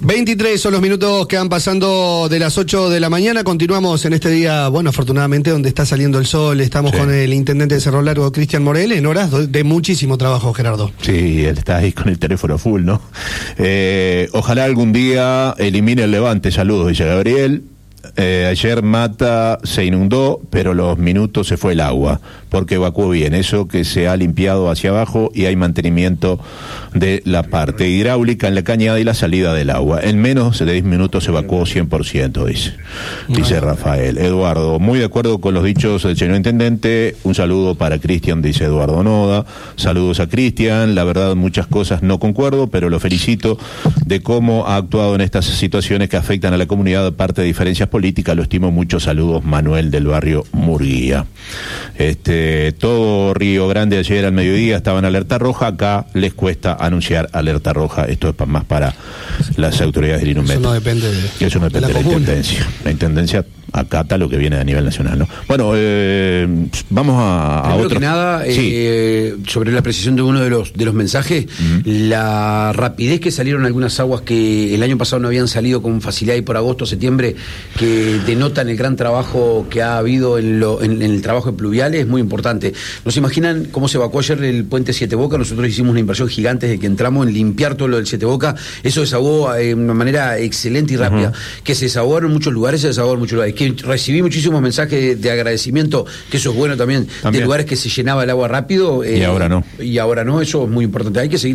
23 son los minutos que van pasando de las 8 de la mañana. Continuamos en este día, bueno, afortunadamente, donde está saliendo el sol. Estamos con el intendente de Cerro Largo, Cristian Morel, en horas de muchísimo trabajo, Gerardo. Sí, él está ahí con el teléfono full, ¿no? Ojalá algún día elimine el Levante. Saludos, dice Gabriel. Ayer Mata se inundó, pero los minutos se fue el agua, porque evacuó bien. Eso que se ha limpiado hacia abajo y hay mantenimiento de la parte hidráulica en la cañada y la salida del agua. En menos de 10 minutos se evacuó 100%, dice Rafael. Eduardo, muy de acuerdo con los dichos del señor intendente. Un saludo para Cristian, dice Eduardo Noda. Saludos a Cristian. La verdad, muchas cosas no concuerdo, pero lo felicito de cómo ha actuado en estas situaciones que afectan a la comunidad, aparte de diferencias política, lo estimo mucho. Saludos, Manuel del barrio Murguía. Todo Río Grande ayer al mediodía estaba en alerta roja. Acá les cuesta anunciar alerta roja. Esto es más para las autoridades del INUMET. Eso no depende de la intendencia. La intendencia acata lo que viene a nivel nacional, ¿no? Bueno, vamos a otro. otro. Que nada, sobre la precisión de uno de los mensajes, la rapidez que salieron algunas aguas que el año pasado no habían salido con facilidad y por agosto, septiembre, que denotan el gran trabajo que ha habido en el trabajo de pluviales, es muy importante. ¿No se imaginan cómo se evacuó ayer el puente Siete Boca? Nosotros hicimos una inversión gigante desde que entramos en limpiar todo lo del Siete Boca. Eso desahogó de una manera excelente y rápida. Que se desahogaron en muchos lugares, que recibí muchísimos mensajes de agradecimiento, que eso es bueno también. De lugares que se llenaba el agua rápido. Y ahora no. Y ahora no, eso es muy importante. Hay que seguir